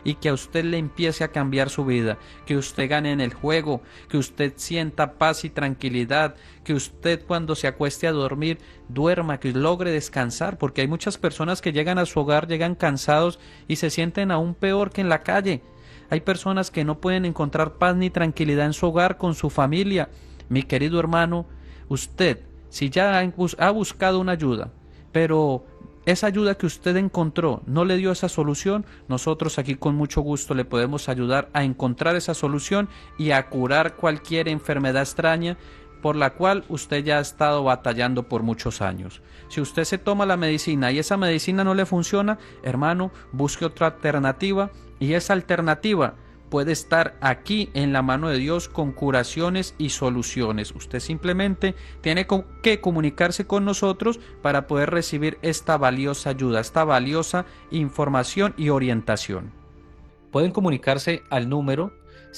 y que a usted le empiece a cambiar su vida, que usted gane en el juego, que usted sienta paz y tranquilidad, que usted cuando se acueste a dormir duerma, que logre descansar, porque hay muchas personas que llegan a su hogar, llegan cansados y se sienten aún peor que en la calle. Hay personas que no pueden encontrar paz ni tranquilidad en su hogar con su familia. Mi querido hermano, usted, si ya ha buscado una ayuda, pero esa ayuda que usted encontró no le dio esa solución, nosotros aquí con mucho gusto le podemos ayudar a encontrar esa solución y a curar cualquier enfermedad extraña por la cual usted ya ha estado batallando por muchos años. Si usted se toma la medicina y esa medicina no le funciona, hermano, busque otra alternativa, y esa alternativa puede estar aquí en la mano de Dios con curaciones y soluciones. Usted simplemente tiene que comunicarse con nosotros para poder recibir esta valiosa ayuda, esta valiosa información y orientación. Pueden comunicarse al número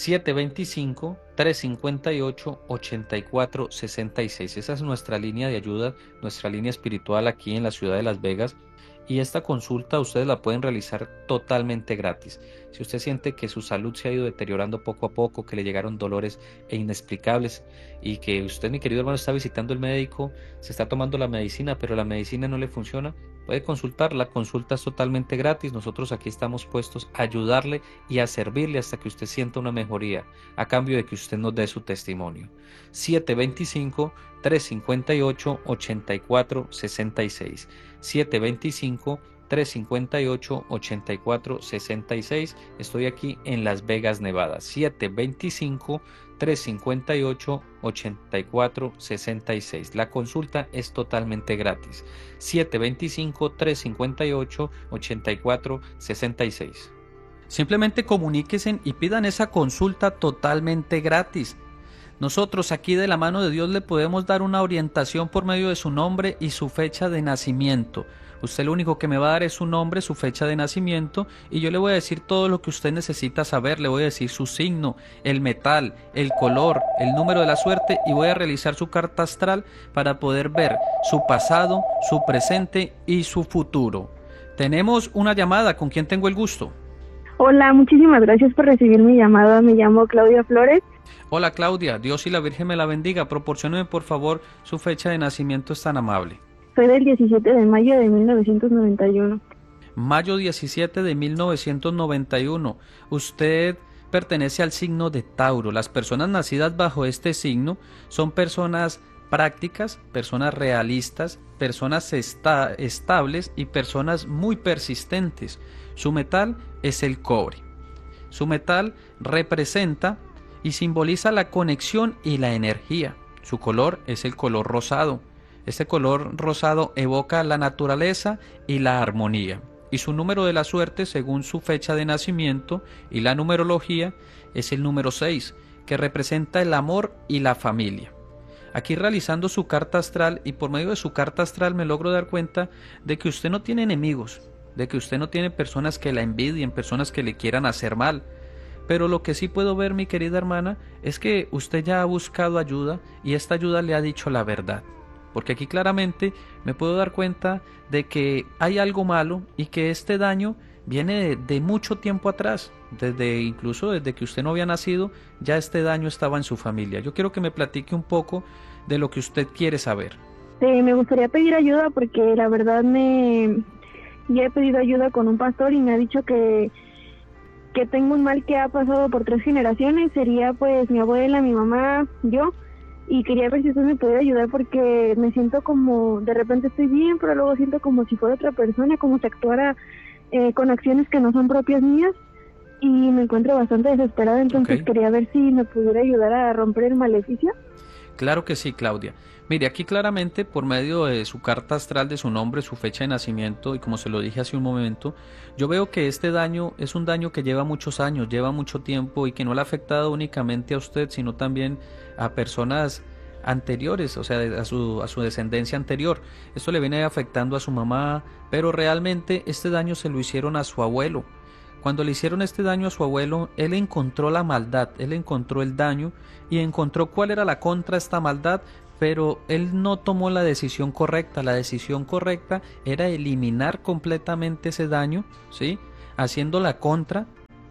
725-358-8466. Esa es nuestra línea de ayuda, nuestra línea espiritual aquí en la ciudad de Las Vegas. Y esta consulta ustedes la pueden realizar totalmente gratis. Si usted siente que su salud se ha ido deteriorando poco a poco, que le llegaron dolores inexplicables y que usted, mi querido hermano, está visitando el médico, se está tomando la medicina, pero la medicina no le funciona, puede consultar. La consulta es totalmente gratis. Nosotros aquí estamos puestos a ayudarle y a servirle hasta que usted sienta una mejoría, a cambio de que usted nos dé su testimonio. 725-358-8466. 725-358-8466. Estoy aquí en Las Vegas, Nevada. 725-358-8466. La consulta es totalmente gratis. 725-358-8466. Simplemente comuníquense y pidan esa consulta totalmente gratis. Nosotros aquí de la mano de Dios le podemos dar una orientación por medio de su nombre y su fecha de nacimiento. Usted lo único que me va a dar es su nombre, su fecha de nacimiento, y yo le voy a decir todo lo que usted necesita saber. Le voy a decir su signo, el metal, el color, el número de la suerte, y voy a realizar su carta astral para poder ver su pasado, su presente y su futuro. Tenemos una llamada. ¿Con quién tengo el gusto? Hola, muchísimas gracias por recibir mi llamada. Me llamo Claudia Flores. Hola Claudia, Dios y la Virgen me la bendiga. Proporcióneme por favor su fecha de nacimiento, es tan amable. Soy del 17 de mayo de 1991. Mayo 17 de 1991. Usted pertenece al signo de Tauro. Las personas nacidas bajo este signo son personas prácticas, personas realistas, personas estables y personas muy persistentes. Su metal es el cobre. Su metal representa y simboliza la conexión y la energía. Su color es el color rosado. Este color rosado evoca la naturaleza y la armonía. Y su número de la suerte, según su fecha de nacimiento y la numerología, es el número 6, que representa el amor y la familia. Aquí realizando su carta astral, y por medio de su carta astral me logro dar cuenta de que usted no tiene enemigos, de que usted no tiene personas que la envidien, personas que le quieran hacer mal. Pero lo que sí puedo ver, mi querida hermana, es que usted ya ha buscado ayuda y esta ayuda le ha dicho la verdad. Porque aquí claramente me puedo dar cuenta de que hay algo malo y que este daño viene de mucho tiempo atrás. Incluso desde que usted no había nacido, ya este daño estaba en su familia. Yo quiero que me platique un poco de lo que usted quiere saber. Me gustaría pedir ayuda porque la verdad ya he pedido ayuda con un pastor y me ha dicho que tengo un mal que ha pasado por 3 generaciones. Sería pues mi abuela, mi mamá, yo. Y quería ver si usted me puede ayudar porque me siento como, de repente estoy bien, pero luego siento como si fuera otra persona, como si actuara con acciones que no son propias mías. Y me encuentro bastante desesperada, entonces quería ver si me pudiera ayudar a romper el maleficio. Claro que sí, Claudia. Mire, aquí claramente por medio de su carta astral, de su nombre, su fecha de nacimiento y como se lo dije hace un momento, yo veo que este daño es un daño que lleva muchos años, lleva mucho tiempo y que no le ha afectado únicamente a usted, sino también a personas anteriores, o sea, a su descendencia anterior. Esto le viene afectando a su mamá, pero realmente este daño se lo hicieron a su abuelo. Cuando le hicieron este daño a su abuelo, él encontró la maldad, él encontró el daño y encontró cuál era la contra de esta maldad, pero él no tomó la decisión correcta. La decisión correcta era eliminar completamente ese daño, ¿sí? Haciendo la contra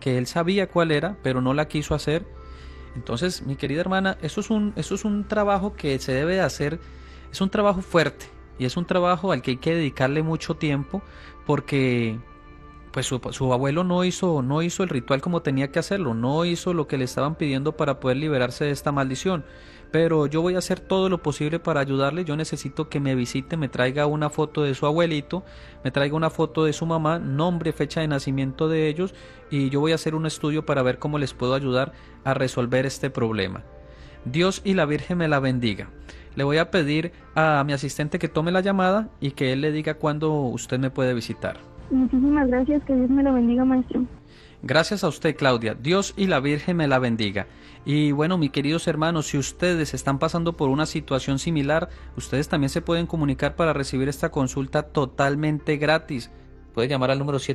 que él sabía cuál era, pero no la quiso hacer. Entonces, mi querida hermana, eso es un trabajo que se debe de hacer, es un trabajo fuerte y es un trabajo al que hay que dedicarle mucho tiempo porque pues su abuelo no hizo el ritual como tenía que hacerlo, no hizo lo que le estaban pidiendo para poder liberarse de esta maldición. Pero yo voy a hacer todo lo posible para ayudarle. Yo necesito que me visite, me traiga una foto de su abuelito, me traiga una foto de su mamá, nombre, fecha de nacimiento de ellos, y yo voy a hacer un estudio para ver cómo les puedo ayudar a resolver este problema. Dios y la Virgen me la bendiga. Le voy a pedir a mi asistente que tome la llamada y que él le diga cuándo usted me puede visitar. Muchísimas gracias, que Dios me lo bendiga, maestro. Gracias a usted, Claudia. Dios y la Virgen me la bendiga. Y bueno, mis queridos hermanos, si ustedes están pasando por una situación similar, ustedes también se pueden comunicar para recibir esta consulta totalmente gratis. Puede llamar al número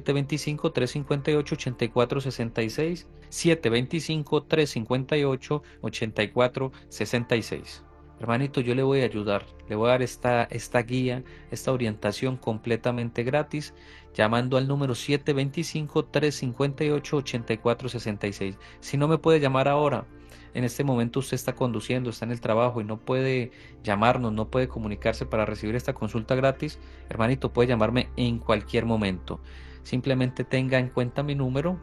725-358-8466, 725-358-8466. Hermanito, yo le voy a ayudar, le voy a dar esta guía, esta orientación completamente gratis, llamando al número 725-358-8466. Si no me puede llamar ahora, en este momento usted está conduciendo, está en el trabajo y no puede llamarnos, no puede comunicarse para recibir esta consulta gratis, hermanito, puede llamarme en cualquier momento. Simplemente tenga en cuenta mi número,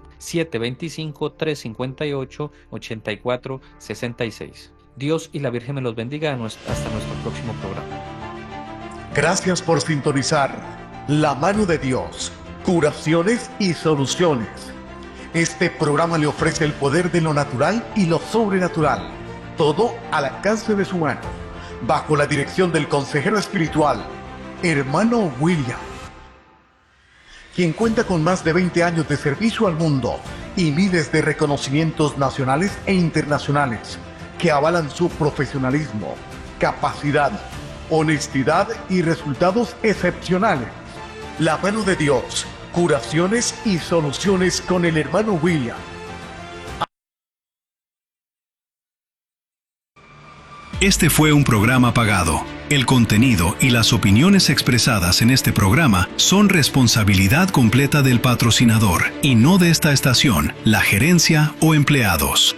725-358-8466. Dios y la Virgen me los bendiga hasta nuestro próximo programa. Gracias por sintonizar La Mano de Dios, curaciones y soluciones. Este programa le ofrece el poder de lo natural y lo sobrenatural, todo al alcance de su mano, bajo la dirección del consejero espiritual, hermano William, quien cuenta con más de 20 años de servicio al mundo y miles de reconocimientos nacionales e internacionales que avalan su profesionalismo, capacidad, honestidad y resultados excepcionales. La Mano de Dios, curaciones y soluciones con el hermano William. Este fue un programa pagado. El contenido y las opiniones expresadas en este programa son responsabilidad completa del patrocinador y no de esta estación, la gerencia o empleados.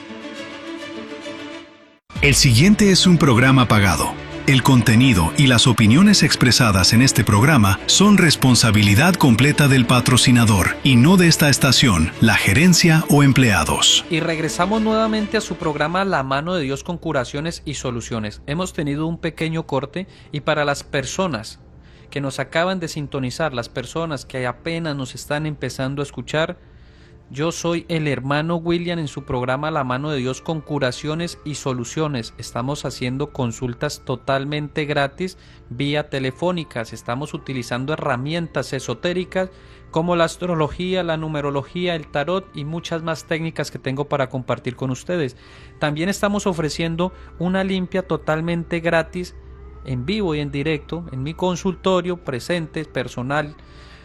El siguiente es un programa pagado. El contenido y las opiniones expresadas en este programa son responsabilidad completa del patrocinador y no de esta estación, la gerencia o empleados. Y regresamos nuevamente a su programa La Mano de Dios con curaciones y soluciones. Hemos tenido un pequeño corte y para las personas que nos acaban de sintonizar, las personas que apenas nos están empezando a escuchar, yo soy el hermano William en su programa La Mano de Dios con curaciones y soluciones. Estamos haciendo consultas totalmente gratis vía telefónicas. Estamos utilizando herramientas esotéricas como la astrología, la numerología, el tarot y muchas más técnicas que tengo para compartir con ustedes. También estamos ofreciendo una limpia totalmente gratis en vivo y en directo en mi consultorio presente, personal.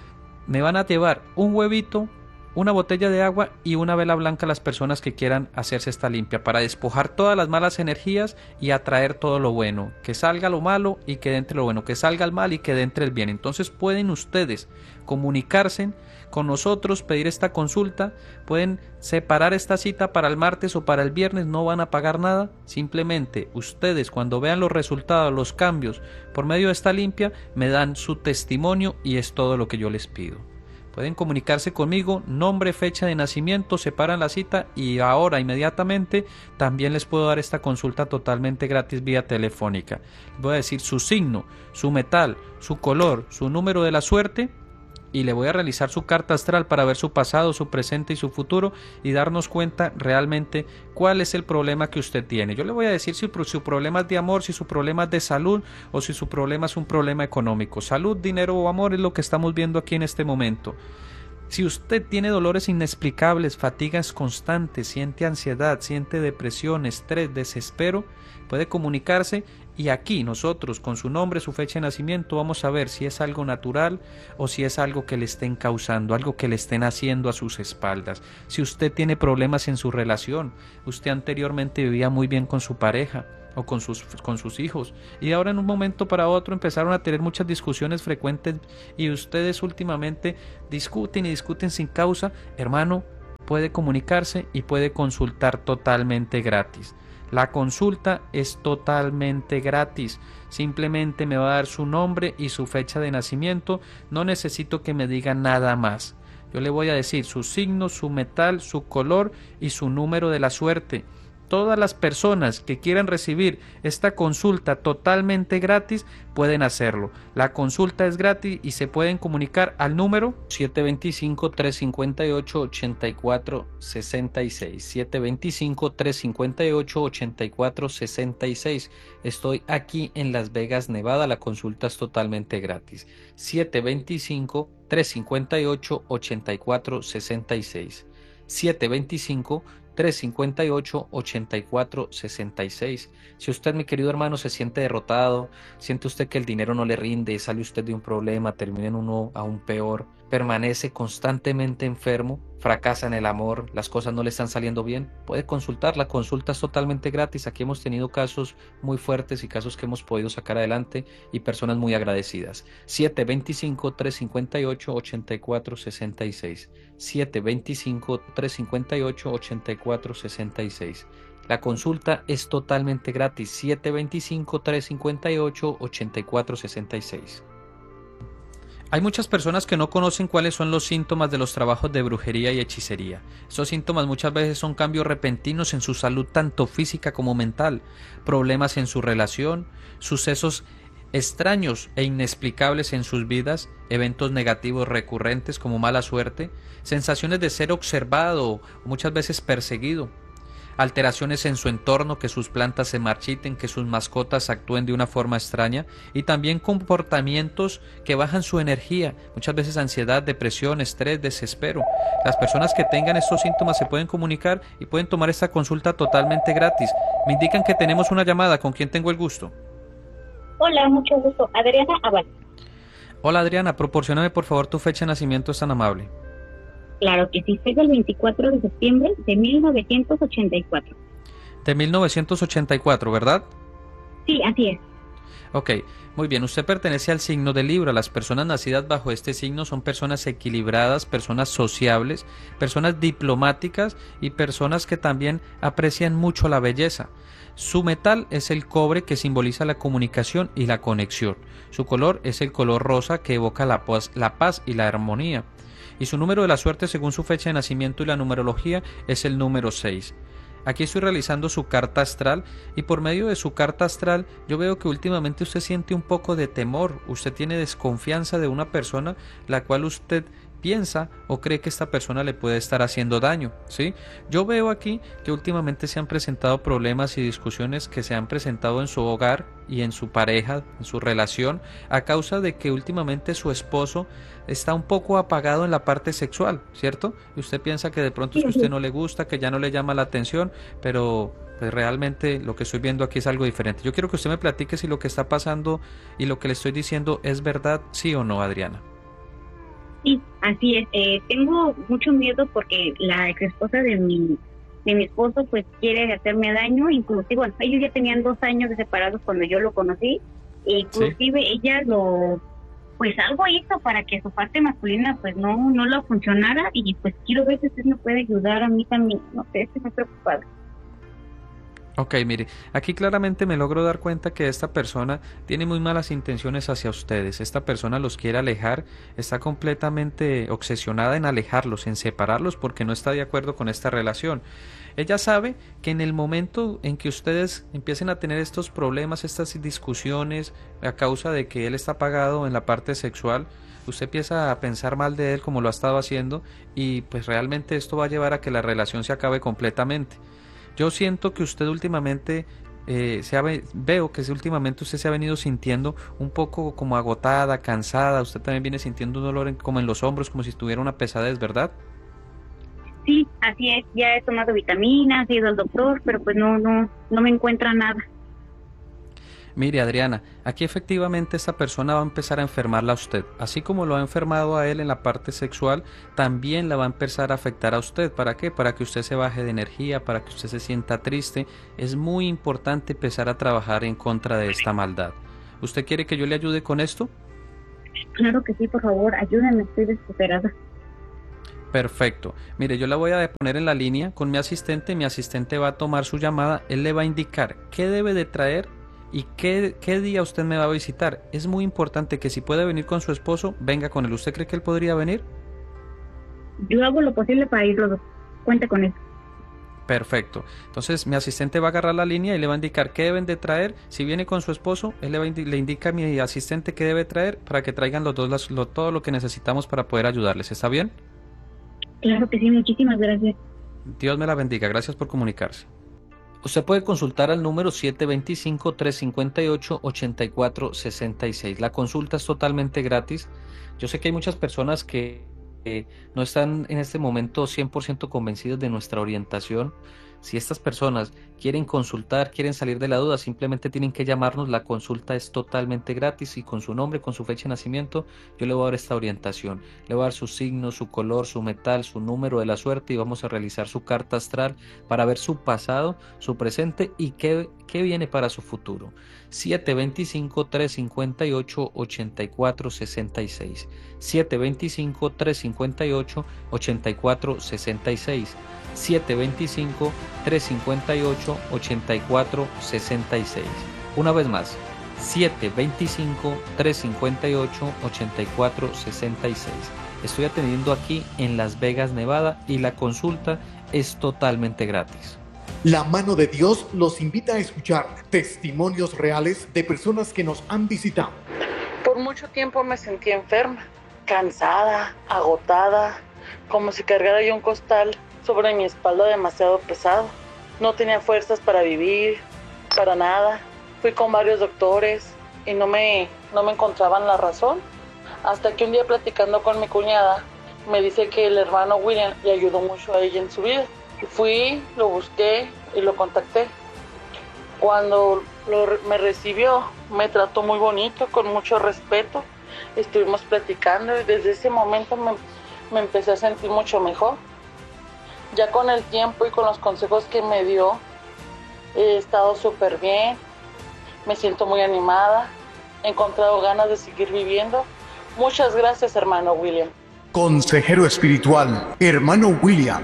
Me van a llevar un huevito, una botella de agua y una vela blanca a las personas que quieran hacerse esta limpia para despojar todas las malas energías y atraer todo lo bueno, que salga lo malo y que entre lo bueno, que salga el mal y que entre el bien. Entonces pueden ustedes comunicarse con nosotros, pedir esta consulta, pueden separar esta cita para el martes o para el viernes, no van a pagar nada, simplemente ustedes cuando vean los resultados, los cambios por medio de esta limpia, me dan su testimonio y es todo lo que yo les pido. Pueden comunicarse conmigo, nombre, fecha de nacimiento, separan la cita y ahora inmediatamente también les puedo dar esta consulta totalmente gratis vía telefónica. Les voy a decir su signo, su metal, su color, su número de la suerte y le voy a realizar su carta astral para ver su pasado, su presente y su futuro y darnos cuenta realmente cuál es el problema que usted tiene. Yo le voy a decir si su problema es de amor, si su problema es de salud o si su problema es un problema económico. Salud, dinero o amor es lo que estamos viendo aquí en este momento. Si usted tiene dolores inexplicables, fatigas constantes, siente ansiedad, siente depresión, estrés, desespero, puede comunicarse y aquí nosotros con su nombre, su fecha de nacimiento vamos a ver si es algo natural o si es algo que le estén causando, algo que le estén haciendo a sus espaldas. Si usted tiene problemas en su relación, usted anteriormente vivía muy bien con su pareja o con sus hijos y ahora en un momento para otro empezaron a tener muchas discusiones frecuentes y ustedes últimamente discuten y discuten sin causa, hermano, puede comunicarse y puede consultar totalmente gratis. La consulta es totalmente gratis. Simplemente me va a dar su nombre y su fecha de nacimiento. No necesito que me diga nada más. Yo le voy a decir su signo, su metal, su color y su número de la suerte. Todas las personas que quieran recibir esta consulta totalmente gratis pueden hacerlo. La consulta es gratis y se pueden comunicar al número 725-358-8466. 725-358-8466. Estoy aquí en Las Vegas, Nevada. La consulta es totalmente gratis. 725-358-8466. 725-358-8466. Si usted, mi querido hermano, se siente derrotado, siente usted que el dinero no le rinde, sale usted de un problema, termina en uno aún peor, permanece constantemente enfermo, fracasa en el amor, las cosas no le están saliendo bien, puede consultar. La consulta es totalmente gratis. Aquí hemos tenido casos muy fuertes y casos que hemos podido sacar adelante y personas muy agradecidas. 725-358-8466. 725-358-8466. La consulta es totalmente gratis. 725-358-8466. Hay muchas personas que no conocen cuáles son los síntomas de los trabajos de brujería y hechicería. Esos síntomas muchas veces son cambios repentinos en su salud, tanto física como mental, problemas en su relación, sucesos extraños e inexplicables en sus vidas, eventos negativos recurrentes como mala suerte, sensaciones de ser observado o muchas veces perseguido, alteraciones en su entorno, que sus plantas se marchiten, que sus mascotas actúen de una forma extraña, y también comportamientos que bajan su energía, muchas veces ansiedad, depresión, estrés, desespero. Las personas que tengan estos síntomas se pueden comunicar y pueden tomar esta consulta totalmente gratis. Me indican que tenemos una llamada. ¿Con quién tengo el gusto? Hola, mucho gusto. Adriana Aval. Hola Adriana, proporcióname por favor tu fecha de nacimiento, es tan amable. Claro que sí, soy del 24 de septiembre de 1984. De 1984, ¿verdad? Sí, así es. Ok, muy bien. Usted pertenece al signo de Libra. Las personas nacidas bajo este signo son personas equilibradas, personas sociables, personas diplomáticas y personas que también aprecian mucho la belleza. Su metal es el cobre, que simboliza la comunicación y la conexión. Su color es el color rosa, que evoca la paz y la armonía. Y su número de la suerte, según su fecha de nacimiento y la numerología, es el número 6. Aquí estoy realizando su carta astral y por medio de su carta astral yo veo que últimamente usted siente un poco de temor, usted tiene desconfianza de una persona la cual usted piensa o cree que esta persona le puede estar haciendo daño, ¿sí? Yo veo aquí que últimamente se han presentado problemas y discusiones que se han presentado en su hogar y en su pareja, en su relación, a causa de que últimamente su esposo está un poco apagado en la parte sexual, ¿cierto? Y usted piensa que de pronto es que a usted no le gusta, que ya no le llama la atención, pero pues realmente lo que estoy viendo aquí es algo diferente. Yo quiero que usted me platique si lo que está pasando y lo que le estoy diciendo es verdad, sí o no, Adriana. Sí, así es. Tengo mucho miedo porque la ex esposa de mi esposo pues quiere hacerme daño. Inclusive, bueno, ellos ya tenían 2 años de separados cuando yo lo conocí. E inclusive sí, ella pues algo hizo para que su parte masculina pues no lo funcionara, y pues quiero ver si usted me puede ayudar a mí también. No sé, estoy muy preocupada. Ok, mire, aquí claramente me logro dar cuenta que esta persona tiene muy malas intenciones hacia ustedes. Esta persona los quiere alejar, está completamente obsesionada en alejarlos, en separarlos, porque no está de acuerdo con esta relación. Ella sabe que en el momento en que ustedes empiecen a tener estos problemas, estas discusiones, a causa de que él está apagado en la parte sexual, usted empieza a pensar mal de él como lo ha estado haciendo, y pues realmente esto va a llevar a que la relación se acabe completamente. Yo siento que usted últimamente, veo que últimamente usted se ha venido sintiendo un poco como agotada, cansada. Usted también viene sintiendo un dolor como en los hombros, como si tuviera una pesadez, ¿verdad? Sí, así es. Ya he tomado vitaminas, he ido al doctor, pero pues no me encuentra nada. Mire, Adriana, aquí efectivamente esta persona va a empezar a enfermarla a usted. Así como lo ha enfermado a él en la parte sexual, también la va a empezar a afectar a usted. ¿Para qué? Para que usted se baje de energía, para que usted se sienta triste. Es muy importante empezar a trabajar en contra de esta maldad. ¿Usted quiere que yo le ayude con esto? Claro que sí, por favor, ayúdame, estoy desesperada. Perfecto. Mire, yo la voy a poner en la línea con mi asistente va a tomar su llamada, él le va a indicar qué debe de traer y qué día usted me va a visitar. Es muy importante que si puede venir con su esposo, venga con él. ¿Usted cree que él podría venir? Yo hago lo posible para ir los dos. Cuenta con eso. Perfecto. Entonces mi asistente va a agarrar la línea y le va a indicar qué deben de traer. Si viene con su esposo, él le indica a mi asistente qué debe traer para que traigan los dos todo lo que necesitamos para poder ayudarles. ¿Está bien? Claro que sí, muchísimas gracias. Dios me la bendiga. Gracias por comunicarse. Usted puede consultar al número 725-358-8466. La consulta es totalmente gratis. Yo sé que hay muchas personas que no están en este momento 100% convencidas de nuestra orientación. Si estas personas quieren consultar, quieren salir de la duda, simplemente tienen que llamarnos. La consulta es totalmente gratis y con su nombre, con su fecha de nacimiento, yo le voy a dar esta orientación. Le voy a dar su signo, su color, su metal, su número de la suerte y vamos a realizar su carta astral para ver su pasado, su presente y qué viene para su futuro. 725-358-8466. 725-358-8466. 725-358-8466. Una vez más, 725-358-8466. Estoy atendiendo aquí en Las Vegas, Nevada, y la consulta es totalmente gratis. La mano de Dios los invita a escuchar testimonios reales de personas que nos han visitado. Por mucho tiempo me sentí enferma, cansada, agotada, como si cargara yo un costal sobre mi espalda demasiado pesado. No tenía fuerzas para vivir, para nada. Fui con varios doctores y no me encontraban la razón. Hasta que un día, platicando con mi cuñada, me dice que el hermano William le ayudó mucho a ella en su vida. Fui, lo busqué y lo contacté. Cuando me recibió, me trató muy bonito, con mucho respeto. Estuvimos platicando y desde ese momento me empecé a sentir mucho mejor. Ya con el tiempo y con los consejos que me dio, he estado súper bien. Me siento muy animada. He encontrado ganas de seguir viviendo. Muchas gracias, hermano William. Consejero espiritual, hermano William.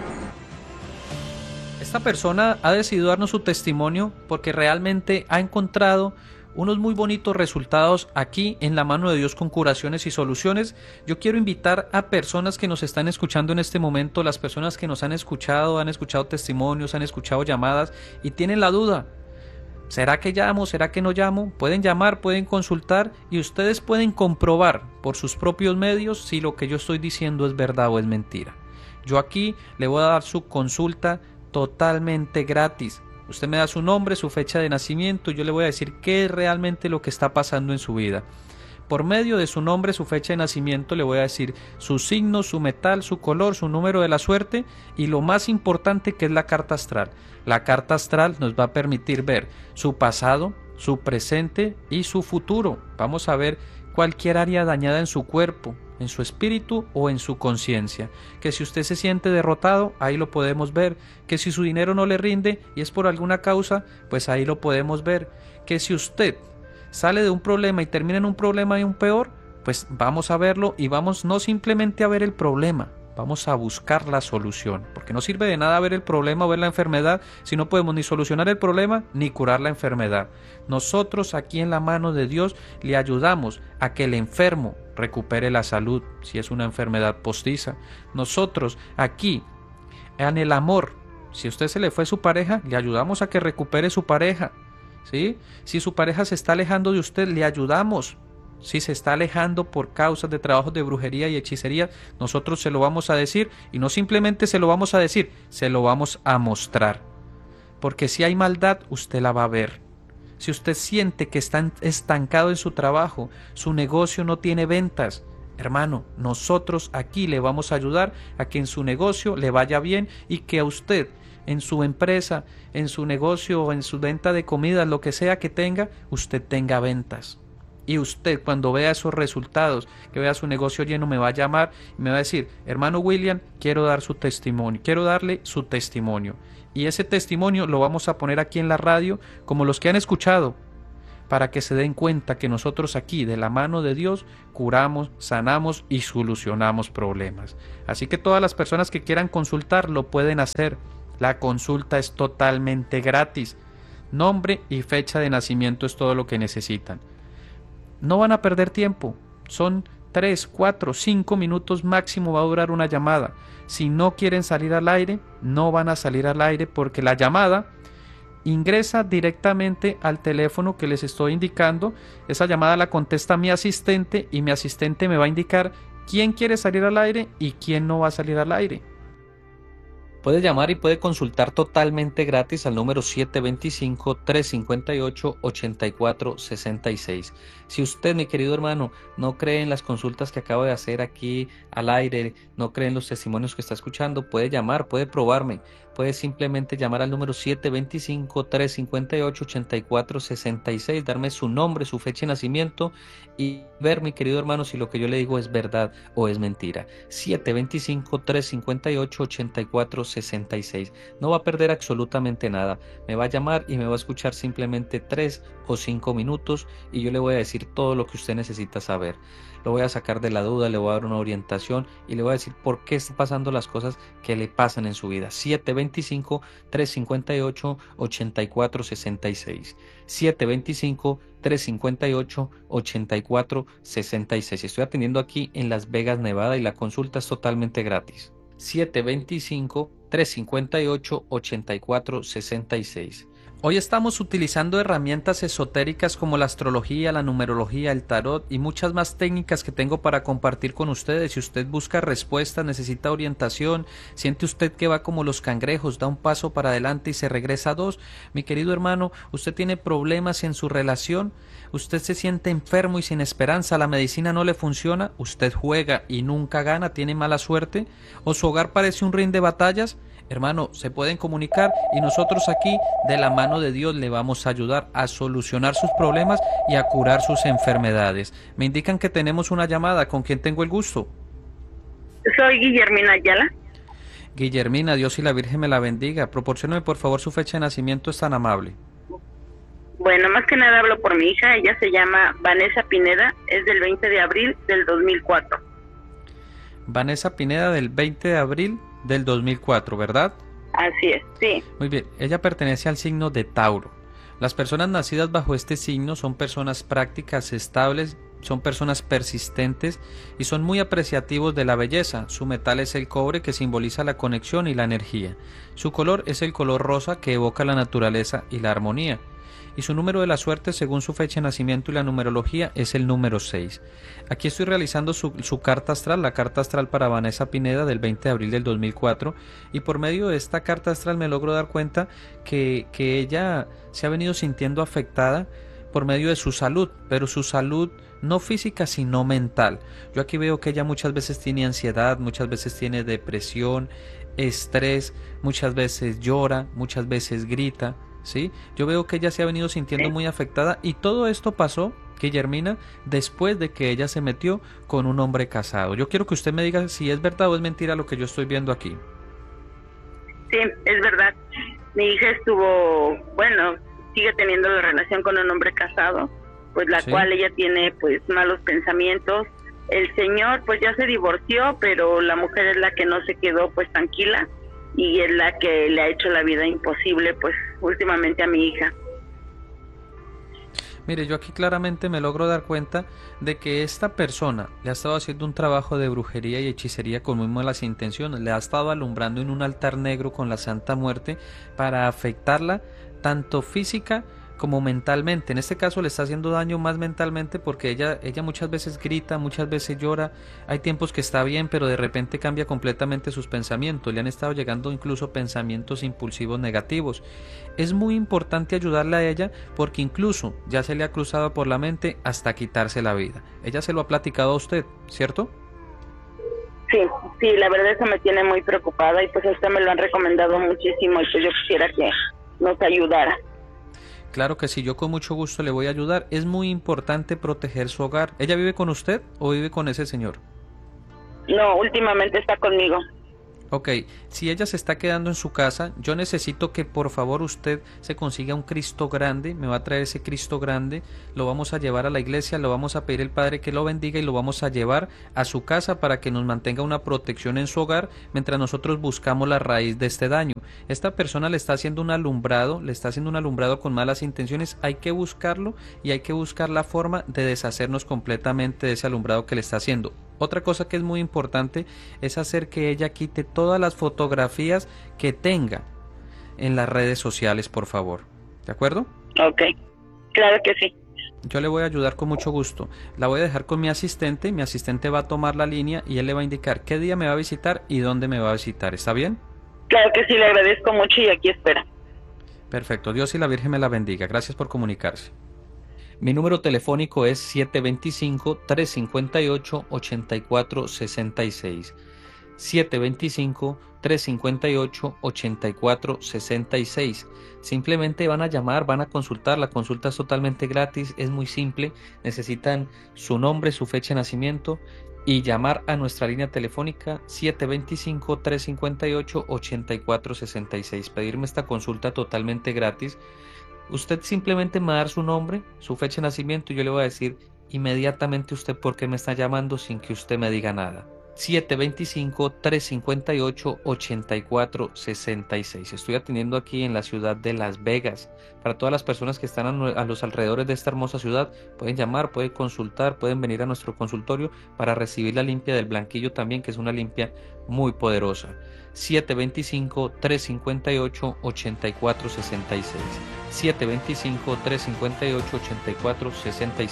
Esta persona ha decidido darnos su testimonio porque realmente ha encontrado unos muy bonitos resultados aquí en la mano de Dios con curaciones y soluciones. Yo quiero invitar a personas que nos están escuchando en este momento, las personas que nos han escuchado testimonios, han escuchado llamadas y tienen la duda. ¿Será que llamo? ¿Será que no llamo? Pueden llamar, pueden consultar y ustedes pueden comprobar por sus propios medios si lo que yo estoy diciendo es verdad o es mentira. Yo aquí le voy a dar su consulta totalmente gratis. Usted me da su nombre, su fecha de nacimiento y yo le voy a decir qué es realmente lo que está pasando en su vida. Por medio de su nombre, su fecha de nacimiento, le voy a decir su signo, su metal, su color, su número de la suerte y lo más importante, que es la carta astral. La carta astral nos va a permitir ver su pasado, su presente y su futuro. Vamos a ver cualquier área dañada en su cuerpo, en su espíritu o en su conciencia. Que si usted se siente derrotado, ahí lo podemos ver. Que si su dinero no le rinde y es por alguna causa, pues ahí lo podemos ver. Que si usted sale de un problema y termina en un problema y un peor, pues vamos a verlo y vamos no simplemente a ver el problema, vamos a buscar la solución, porque no sirve de nada ver el problema o ver la enfermedad si no podemos ni solucionar el problema ni curar la enfermedad. Nosotros aquí en la mano de Dios le ayudamos a que el enfermo recupere la salud si es una enfermedad postiza. Nosotros aquí en el amor, si a usted se le fue su pareja, le ayudamos a que recupere su pareja. ¿Sí? Si su pareja se está alejando de usted, le ayudamos. Si se está alejando por causas de trabajos de brujería y hechicería, nosotros se lo vamos a decir y no simplemente se lo vamos a decir, se lo vamos a mostrar. Porque si hay maldad, usted la va a ver. Si usted siente que está estancado en su trabajo, su negocio no tiene ventas, hermano, nosotros aquí le vamos a ayudar a que en su negocio le vaya bien y que a usted en su empresa, en su negocio o en su venta de comida, lo que sea que tenga, usted tenga ventas. Y usted cuando vea esos resultados, que vea su negocio lleno, me va a llamar y me va a decir, hermano William, quiero dar su testimonio, quiero darle su testimonio. Y ese testimonio lo vamos a poner aquí en la radio, como los que han escuchado, para que se den cuenta que nosotros aquí, de la mano de Dios, curamos, sanamos y solucionamos problemas. Así que todas las personas que quieran consultar lo pueden hacer. La consulta es totalmente gratis. Nombre y fecha de nacimiento es todo lo que necesitan. No van a perder tiempo. Son 3, 4, 5 minutos máximo va a durar una llamada. Si no quieren salir al aire, no van a salir al aire porque la llamada ingresa directamente al teléfono que les estoy indicando. Esa llamada la contesta mi asistente y mi asistente me va a indicar quién quiere salir al aire y quién no va a salir al aire. Puede llamar y puede consultar totalmente gratis al número 725-358-8466. Si usted, mi querido hermano, no cree en las consultas que acabo de hacer aquí al aire, no cree en los testimonios que está escuchando, puede llamar, puede probarme. Puede simplemente llamar al número 725-358-8466, darme su nombre, su fecha de nacimiento y ver, mi querido hermano, si lo que yo le digo es verdad o es mentira. 725-358-8466. No va a perder absolutamente nada. Me va a llamar y me va a escuchar simplemente 3 o 5 minutos y yo le voy a decir todo lo que usted necesita saber. Lo voy a sacar de la duda, le voy a dar una orientación y le voy a decir por qué están pasando las cosas que le pasan en su vida. 725-358-8466. 725-358-8466. Estoy atendiendo aquí en Las Vegas, Nevada y la consulta es totalmente gratis. 725-358-8466. Hoy estamos utilizando herramientas esotéricas como la astrología, la numerología, el tarot y muchas más técnicas que tengo para compartir con ustedes. Si usted busca respuestas, necesita orientación, siente usted que va como los cangrejos, da un paso para adelante y se regresa 2. Mi querido hermano, usted tiene problemas en su relación, usted se siente enfermo y sin esperanza, la medicina no le funciona, usted juega y nunca gana, tiene mala suerte, o su hogar parece un ring de batallas. Hermano, se pueden comunicar y nosotros aquí de la mano de Dios le vamos a ayudar a solucionar sus problemas y a curar sus enfermedades. Me indican que tenemos una llamada. ¿Con quién tengo el gusto? Soy Guillermina Ayala. Guillermina, Dios y la Virgen me la bendiga. Proporcióneme por favor su fecha de nacimiento, es tan amable. Bueno, más que nada hablo por mi hija. Ella se llama Vanessa Pineda. Es del 20 de abril del 2004. Vanessa Pineda, del 20 de abril del 2004, ¿verdad? Así es, sí. Muy bien, ella pertenece al signo de Tauro. Las personas nacidas bajo este signo son personas prácticas, estables, son personas persistentes y son muy apreciativos de la belleza. Su metal es el cobre, que simboliza la conexión y la energía. Su color es el color rosa, que evoca la naturaleza y la armonía. Y su número de la suerte, según su fecha de nacimiento y la numerología, es el número 6. Aquí estoy realizando su carta astral, la carta astral para Vanessa Pineda del 20 de abril del 2004, y por medio de esta carta astral me logro dar cuenta que ella se ha venido sintiendo afectada por medio de su salud, pero su salud no física sino mental. Yo aquí veo que ella muchas veces tiene ansiedad, muchas veces tiene depresión, estrés, muchas veces llora, muchas veces grita. ¿Sí? Yo veo que ella se ha venido sintiendo muy afectada y todo esto pasó, Guillermina, después de que ella se metió con un hombre casado. Yo quiero que usted me diga si es verdad o es mentira lo que yo estoy viendo aquí. Sí, es verdad. Mi hija estuvo, bueno, sigue teniendo la relación con un hombre casado, pues la cual ella tiene pues malos pensamientos. El señor pues ya se divorció, pero la mujer es la que no se quedó pues tranquila y es la que le ha hecho la vida imposible pues últimamente a mi hija. Mire, yo aquí claramente me logro dar cuenta de que esta persona le ha estado haciendo un trabajo de brujería y hechicería con muy malas intenciones, le ha estado alumbrando en un altar negro con la Santa Muerte para afectarla tanto física como mentalmente. En este caso le está haciendo daño más mentalmente porque ella muchas veces grita, muchas veces llora, hay tiempos que está bien, pero de repente cambia completamente sus pensamientos, le han estado llegando incluso pensamientos impulsivos negativos. Es muy importante ayudarle a ella porque incluso ya se le ha cruzado por la mente hasta quitarse la vida. Ella se lo ha platicado a usted, ¿cierto? Sí, la verdad eso me tiene muy preocupada y pues a usted me lo han recomendado muchísimo y pues yo quisiera que nos ayudara. Claro que sí, yo con mucho gusto le voy a ayudar. Es muy importante proteger su hogar. ¿Ella vive con usted o vive con ese señor? No, últimamente está conmigo. Ok, si ella se está quedando en su casa, yo necesito que por favor usted se consiga un Cristo grande, me va a traer ese Cristo grande, lo vamos a llevar a la iglesia, lo vamos a pedir al Padre que lo bendiga y lo vamos a llevar a su casa para que nos mantenga una protección en su hogar mientras nosotros buscamos la raíz de este daño. Esta persona le está haciendo un alumbrado, con malas intenciones, hay que buscarlo y hay que buscar la forma de deshacernos completamente de ese alumbrado que le está haciendo. Otra cosa que es muy importante es hacer que ella quite todas las fotografías que tenga en las redes sociales, por favor. ¿De acuerdo? Ok, claro que sí. Yo le voy a ayudar con mucho gusto. La voy a dejar con mi asistente va a tomar la línea y él le va a indicar qué día me va a visitar y dónde me va a visitar. ¿Está bien? Claro que sí, le agradezco mucho y aquí espera. Perfecto, Dios y la Virgen me la bendiga. Gracias por comunicarse. Mi número telefónico es 725-358-8466. 725-358-8466. Simplemente van a llamar, van a consultar. La consulta es totalmente gratis, es muy simple. Necesitan su nombre, su fecha de nacimiento y llamar a nuestra línea telefónica 725-358-8466. Pedirme esta consulta totalmente gratis. Usted simplemente me va a dar su nombre, su fecha de nacimiento y yo le voy a decir inmediatamente usted por qué me está llamando sin que usted me diga nada. 725-358-8466. Estoy atendiendo aquí en la ciudad de Las Vegas. Para todas las personas que están a los alrededores de esta hermosa ciudad, pueden llamar, pueden consultar, pueden venir a nuestro consultorio para recibir la limpia del blanquillo también, que es una limpia muy poderosa. 725-358-8466. 725-358-8466.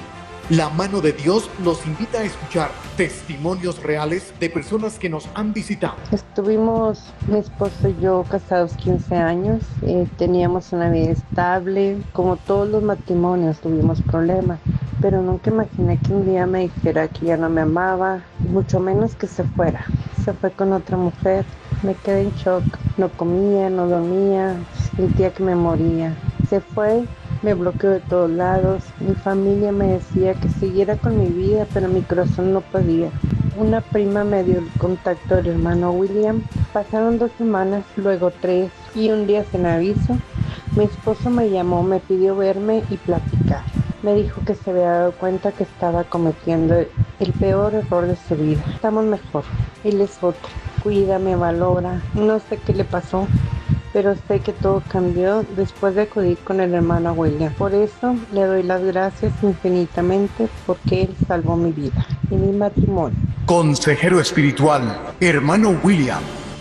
La mano de Dios nos invita a escuchar testimonios reales de personas que nos han visitado. Estuvimos, mi esposo y yo, casados 15 años. Teníamos una vida estable. Como todos los matrimonios, tuvimos problemas. Pero nunca imaginé que un día me dijera que ya no me amaba, mucho menos que se fuera. Se fue con otra mujer. Me quedé en shock. No comía, no dormía, sentía que me moría. Se fue. Me bloqueó de todos lados. Mi familia me decía que siguiera con mi vida, pero mi corazón no podía. Una prima me dio el contacto del hermano William. Pasaron 2 semanas, luego 3, y un día sin aviso, mi esposo me llamó, me pidió verme y platicar. Me dijo que se había dado cuenta que estaba cometiendo el peor error de su vida. Estamos mejor. Él es otro. Cuida, me valora. No sé qué le pasó, pero sé que todo cambió después de acudir con el hermano William. Por eso le doy las gracias infinitamente, porque él salvó mi vida y mi matrimonio. Consejero espiritual, hermano William.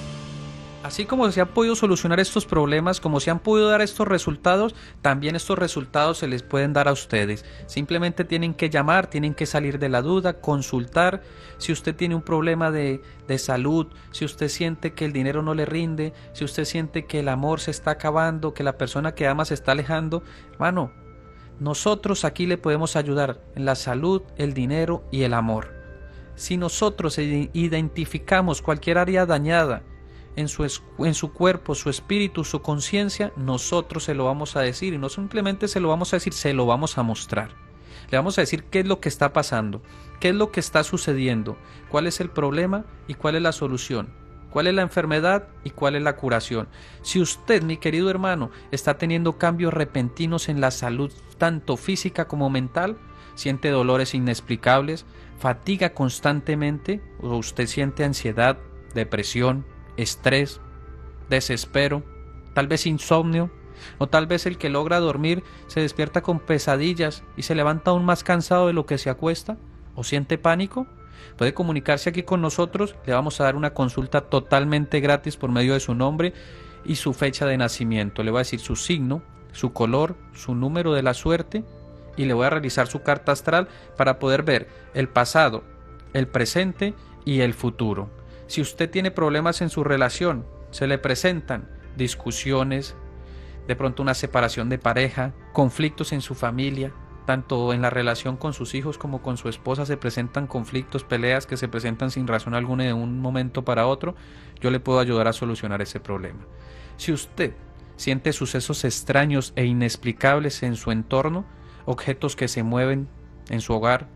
Así como se han podido solucionar estos problemas, como se han podido dar estos resultados, también estos resultados se les pueden dar a ustedes. Simplemente tienen que llamar, tienen que salir de la duda, consultar. Si usted tiene un problema de salud, si usted siente que el dinero no le rinde, si usted siente que el amor se está acabando, que la persona que ama se está alejando, hermano, nosotros aquí le podemos ayudar en la salud, el dinero y el amor. Si nosotros identificamos cualquier área dañada en su cuerpo, su espíritu, su conciencia, nosotros se lo vamos a decir, y no simplemente se lo vamos a decir, se lo vamos a mostrar. Le vamos a decir qué es lo que está pasando, qué es lo que está sucediendo, cuál es el problema y cuál es la solución, cuál es la enfermedad y cuál es la curación. Si usted, mi querido hermano, está teniendo cambios repentinos en la salud, tanto física como mental, siente dolores inexplicables, fatiga constantemente, o usted siente ansiedad, depresión, estrés, desespero, tal vez insomnio, o tal vez el que logra dormir se despierta con pesadillas y se levanta aún más cansado de lo que se acuesta, o siente pánico, puede comunicarse aquí con nosotros. Le vamos a dar una consulta totalmente gratis por medio de su nombre y su fecha de nacimiento. Le voy a decir su signo, su color, su número de la suerte, y le voy a realizar su carta astral para poder ver el pasado, el presente y el futuro. Si usted tiene problemas en su relación, se le presentan discusiones, de pronto una separación de pareja, conflictos en su familia, tanto en la relación con sus hijos como con su esposa se presentan conflictos, peleas que se presentan sin razón alguna de un momento para otro, yo le puedo ayudar a solucionar ese problema. Si usted siente sucesos extraños e inexplicables en su entorno, objetos que se mueven en su hogar,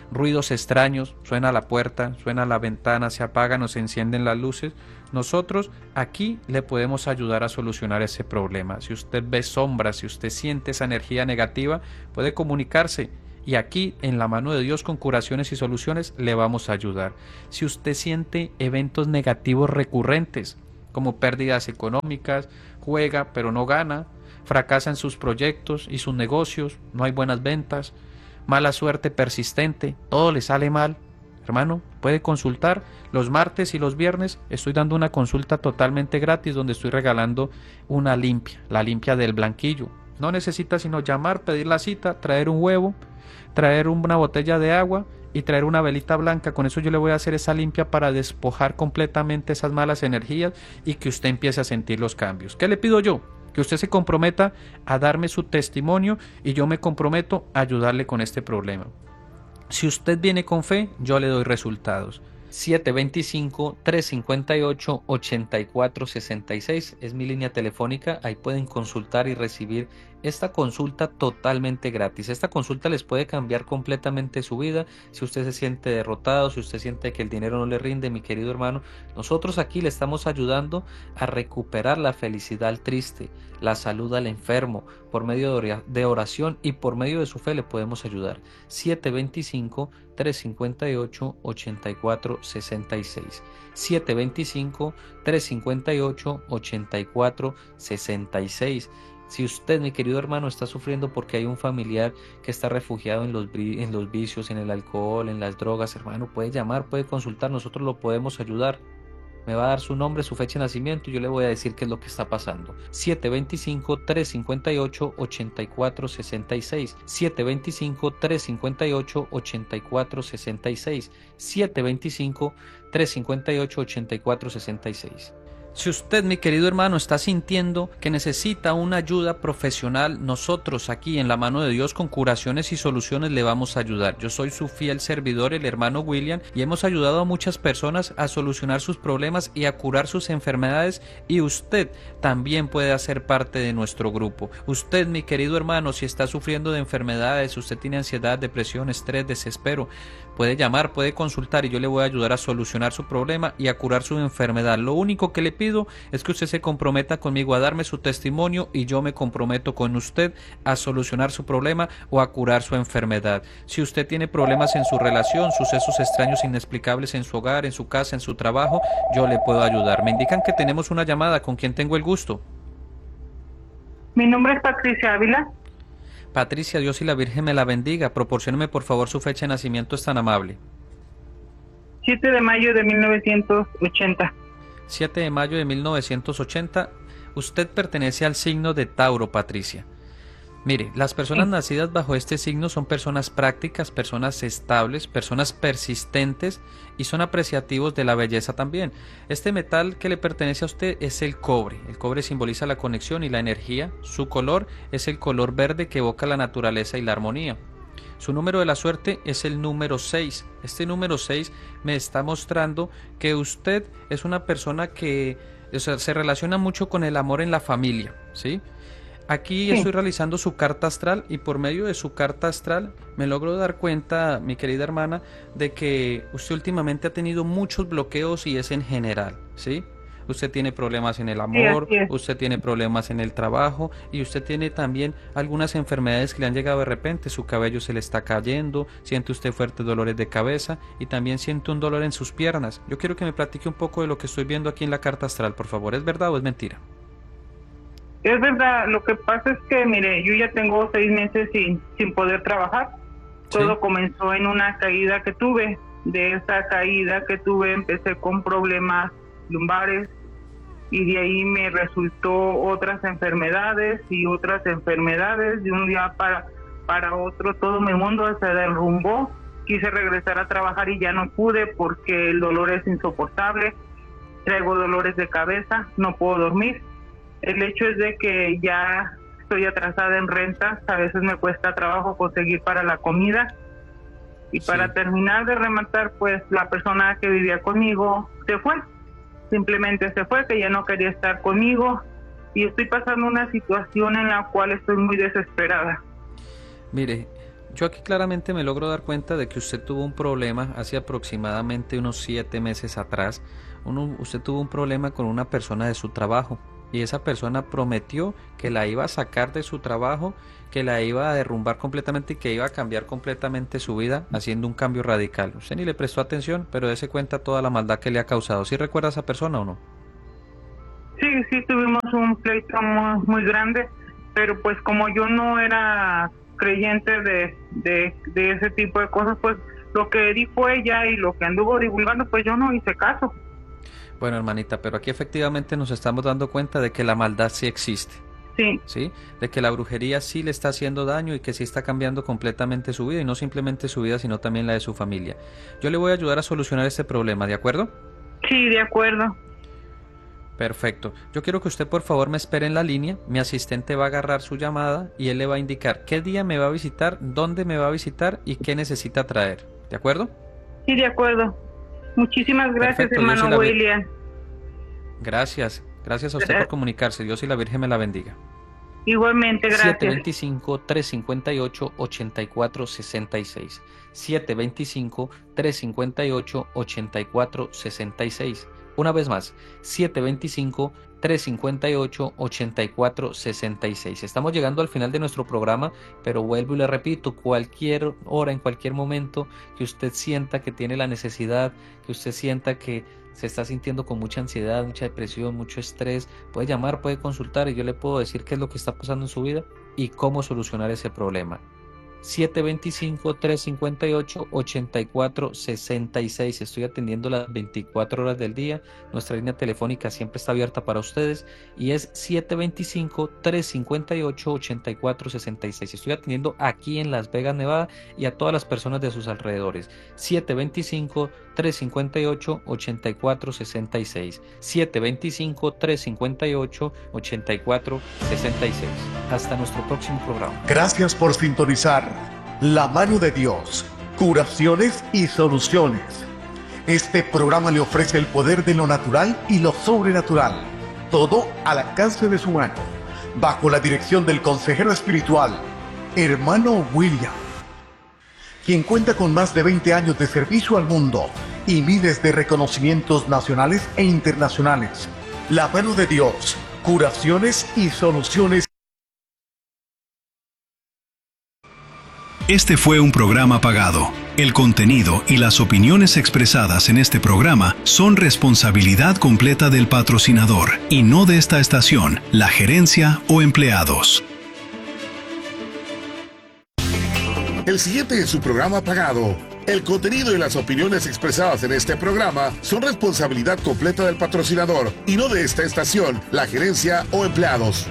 ruidos extraños, suena la puerta, suena la ventana, se apagan o se encienden las luces, nosotros aquí le podemos ayudar a solucionar ese problema. Si usted ve sombras, si usted siente esa energía negativa, puede comunicarse. Y aquí, en la mano de Dios, con curaciones y soluciones, le vamos a ayudar. Si usted siente eventos negativos recurrentes, como pérdidas económicas, juega pero no gana, fracasa en sus proyectos y sus negocios, no hay buenas ventas, mala suerte persistente, todo le sale mal, hermano, puede consultar. Los martes y los viernes estoy dando una consulta totalmente gratis donde estoy regalando una limpia, la limpia del blanquillo. No necesita sino llamar, pedir la cita, traer un huevo, traer una botella de agua y traer una velita blanca. Con eso yo le voy a hacer esa limpia para despojar completamente esas malas energías y que usted empiece a sentir los cambios. ¿Qué le pido yo? Que usted se comprometa a darme su testimonio y yo me comprometo a ayudarle con este problema. Si usted viene con fe, yo le doy resultados. 725-358-8466 es mi línea telefónica, ahí pueden consultar y recibir esta consulta totalmente gratis. Esta consulta les puede cambiar completamente su vida. Si usted se siente derrotado, si usted siente que el dinero no le rinde, mi querido hermano, nosotros aquí le estamos ayudando a recuperar la felicidad al triste, la salud al enfermo, por medio de oración y por medio de su fe le podemos ayudar. 725-358-8466 725-358-8466. Si usted, mi querido hermano, está sufriendo porque hay un familiar que está refugiado en los vicios, en el alcohol, en las drogas, hermano, puede llamar, puede consultar, nosotros lo podemos ayudar. Me va a dar su nombre, su fecha de nacimiento y yo le voy a decir qué es lo que está pasando. 725-358-8466 725-358-8466 725-358-8466. Si usted, mi querido hermano, está sintiendo que necesita una ayuda profesional, nosotros aquí en la mano de Dios con curaciones y soluciones le vamos a ayudar. Yo soy su fiel servidor, el hermano William, y hemos ayudado a muchas personas a solucionar sus problemas y a curar sus enfermedades, y usted también puede hacer parte de nuestro grupo. Usted, mi querido hermano, si está sufriendo de enfermedades, usted tiene ansiedad, depresión, estrés, desespero, puede llamar, puede consultar y yo le voy a ayudar a solucionar su problema y a curar su enfermedad. Lo único que le pido es que usted se comprometa conmigo a darme su testimonio y yo me comprometo con usted a solucionar su problema o a curar su enfermedad. Si usted tiene problemas en su relación, sucesos extraños inexplicables en su hogar, en su casa, en su trabajo, yo le puedo ayudar. Me indican que tenemos una llamada. ¿Con quién tengo el gusto? Mi nombre es Patricia Ávila. Patricia, Dios y la Virgen me la bendiga. Proporcióneme por favor su fecha de nacimiento, es tan amable. 7 de mayo de 1980. 7 de mayo de 1980. Usted pertenece al signo de Tauro, Patricia. Mire, las personas nacidas bajo este signo son personas prácticas, personas estables, personas persistentes y son apreciativos de la belleza también. Este metal que le pertenece a usted es el cobre. El cobre simboliza la conexión y la energía. Su color es el color verde que evoca la naturaleza y la armonía. Su número de la suerte es el número 6. Este número 6 me está mostrando que usted es una persona que se relaciona mucho con el amor en la familia, ¿sí? Aquí estoy realizando su carta astral y por medio de su carta astral me logro dar cuenta, mi querida hermana, de que usted últimamente ha tenido muchos bloqueos y es en general, ¿sí? Usted tiene problemas en el amor, usted tiene problemas en el trabajo y usted tiene también algunas enfermedades que le han llegado de repente. Su cabello se le está cayendo, siente usted fuertes dolores de cabeza y también siente un dolor en sus piernas. Yo quiero que me platique un poco de lo que estoy viendo aquí en la carta astral, por favor. ¿Es verdad o es mentira? Es verdad, lo que pasa es que, mire, yo ya tengo 6 meses sin poder trabajar. Todo comenzó en una caída que tuve. De esa caída que tuve empecé con problemas lumbares y de ahí me resultó otras enfermedades y otras enfermedades. De un día para otro todo mi mundo se derrumbó. Quise regresar a trabajar y ya no pude porque el dolor es insoportable. Traigo dolores de cabeza, no puedo dormir. El hecho es de que ya estoy atrasada en rentas, a veces me cuesta trabajo conseguir para la comida. Y para terminar de rematar, pues la persona que vivía conmigo se fue. Simplemente se fue, que ya no quería estar conmigo. Y estoy pasando una situación en la cual estoy muy desesperada. Mire, Yo aquí claramente me logro dar cuenta de que usted tuvo un problema hace aproximadamente unos 7 meses atrás. Usted tuvo un problema con una persona de su trabajo y esa persona prometió que la iba a sacar de su trabajo, que la iba a derrumbar completamente y que iba a cambiar completamente su vida haciendo un cambio radical. Usted ni le prestó atención, pero dése cuenta toda la maldad que le ha causado. ¿Sí recuerda a esa persona o no? Sí, tuvimos un pleito muy grande, pero pues como yo no era creyente de ese tipo de cosas, pues lo que dijo ella y lo que anduvo divulgando, pues yo no hice caso. Bueno, hermanita, pero aquí efectivamente nos estamos dando cuenta de que la maldad sí existe. Sí, de que la brujería sí le está haciendo daño y que sí está cambiando completamente su vida, y no simplemente su vida, sino también la de su familia. Yo le voy a ayudar a solucionar este problema, ¿de acuerdo? Sí, de acuerdo. Perfecto. Yo quiero que usted por favor me espere en la línea. Mi asistente va a agarrar su llamada y él le va a indicar qué día me va a visitar, dónde me va a visitar y qué necesita traer. ¿De acuerdo? Sí, de acuerdo. Muchísimas gracias, perfecto, hermano William. Gracias a usted por comunicarse. Dios y la Virgen me la bendiga. Igualmente, gracias. 725-358-8466. 725-358-8466. Una vez más, 725-358-8466. Estamos llegando al final de nuestro programa, pero vuelvo y le repito, cualquier hora, en cualquier momento que usted sienta que tiene la necesidad, que usted sienta que se está sintiendo con mucha ansiedad, mucha depresión, mucho estrés, puede llamar, puede consultar y yo le puedo decir qué es lo que está pasando en su vida y cómo solucionar ese problema. 725-358-8466. Estoy atendiendo las 24 horas del día. Nuestra línea telefónica siempre está abierta para ustedes y es 725-358-8466. Estoy atendiendo aquí en Las Vegas, Nevada, y a todas las personas de sus alrededores. 725-358-8466. 725-358-8466. Hasta nuestro próximo programa. Gracias por sintonizar La Mano de Dios, curaciones y soluciones. Este programa le ofrece el poder de lo natural y lo sobrenatural, todo al alcance de su mano, bajo la dirección del consejero espiritual, hermano William, quien cuenta con más de 20 años de servicio al mundo y miles de reconocimientos nacionales e internacionales. La Mano de Dios, curaciones y soluciones. Este fue un programa pagado. El contenido y las opiniones expresadas en este programa son responsabilidad completa del patrocinador y no de esta estación, la gerencia o empleados. El siguiente es su programa pagado. El contenido y las opiniones expresadas en este programa son responsabilidad completa del patrocinador y no de esta estación, la gerencia o empleados.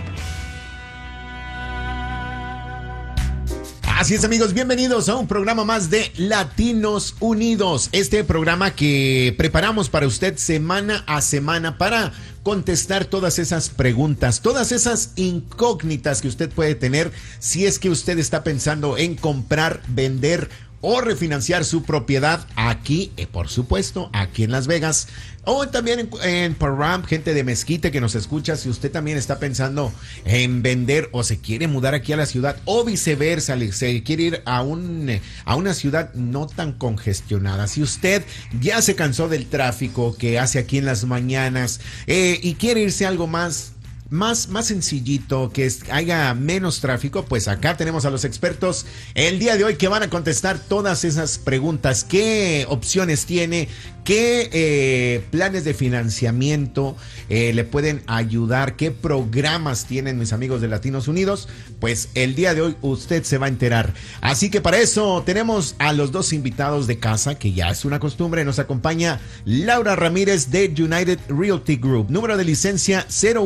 Así es, amigos, bienvenidos a un programa más de Latinos Unidos. Este programa que preparamos para usted semana a semana para contestar todas esas preguntas, todas esas incógnitas que usted puede tener si es que usted está pensando en comprar, vender o refinanciar su propiedad aquí, por supuesto, aquí en Las Vegas, o también en Parham, gente de Mezquite que nos escucha. Si usted también está pensando en vender o se quiere mudar aquí a la ciudad, o viceversa, se quiere ir a una ciudad no tan congestionada. Si usted ya se cansó del tráfico que hace aquí en las mañanas y quiere irse a algo más sencillito, que haya menos tráfico, pues acá tenemos a los expertos el día de hoy que van a contestar todas esas preguntas. ¿Qué opciones tiene? ¿Qué planes de financiamiento le pueden ayudar? ¿Qué programas tienen mis amigos de Latinos Unidos? Pues el día de hoy usted se va a enterar. Así que para eso tenemos a los dos invitados de casa, que ya es una costumbre. Nos acompaña Laura Ramírez de United Realty Group, número de licencia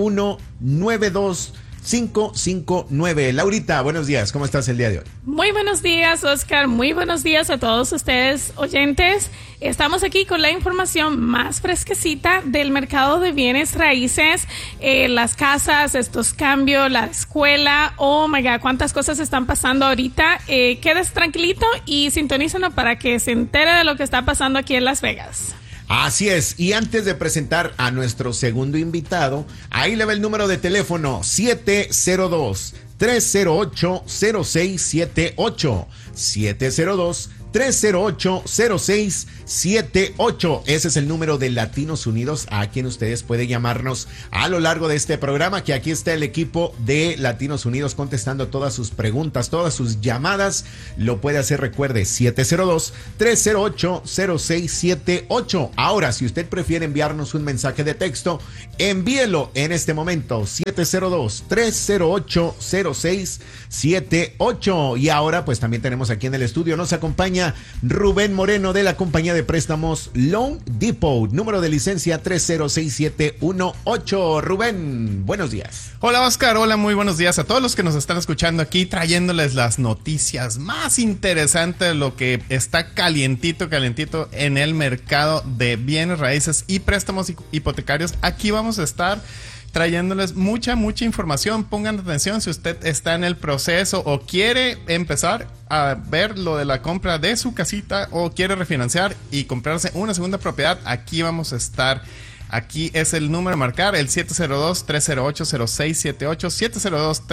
0192559. Laurita, buenos días, ¿cómo estás el día de hoy? Muy buenos días, Oscar, muy buenos días a todos ustedes oyentes. Estamos aquí con la información más fresquecita del mercado de bienes raíces, las casas, estos cambios, la escuela. Oh my God, cuántas cosas están pasando ahorita. Quédese tranquilito y sintonízanos para que se entere de lo que está pasando aquí en Las Vegas. Así es, y antes de presentar a nuestro segundo invitado, ahí le va el número de teléfono 702 702-308-0678. 702-308-0678. Ese es el número de Latinos Unidos, a quien ustedes pueden llamarnos a lo largo de este programa, que aquí está el equipo de Latinos Unidos contestando todas sus preguntas, todas sus llamadas. Lo puede hacer, recuerde, 702-308-0678. Ahora, si usted prefiere enviarnos un mensaje de texto, envíelo en este momento, 702-308-0678. Y ahora, pues también tenemos aquí en el estudio, nos acompaña Rubén Moreno de la compañía de préstamos Loan Depot, número de licencia 306718. Rubén, buenos días. Hola Oscar, hola, muy buenos días a todos los que nos están escuchando aquí, trayéndoles las noticias más interesantes de lo que está calientito en el mercado de bienes raíces y préstamos hipotecarios. Aquí vamos a estar trayéndoles mucha información. Pongan atención si usted está en el proceso o quiere empezar a ver lo de la compra de su casita o quiere refinanciar y comprarse una segunda propiedad. Aquí vamos a estar. Aquí es el número a marcar, el 702-308-0678,